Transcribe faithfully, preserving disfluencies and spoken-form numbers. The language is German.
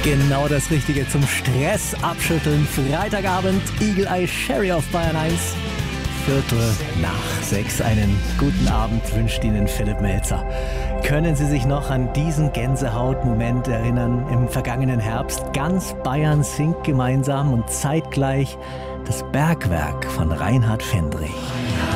Genau das Richtige zum Stress abschütteln. Freitagabend, Eagle Eye Cherry auf Bayern eins. Viertel nach sechs. Einen guten Abend wünscht Ihnen Philipp Melzer. Können Sie sich noch an diesen Gänsehautmoment erinnern? Im vergangenen Herbst. Ganz Bayern singt gemeinsam und zeitgleich das Bergwerk von Reinhard Fendrich.